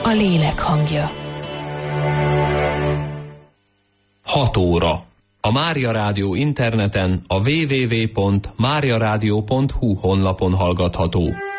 a lélek hangja. 6 óra. A Mária Rádió interneten a www.mariaradio.hu honlapon hallgatható.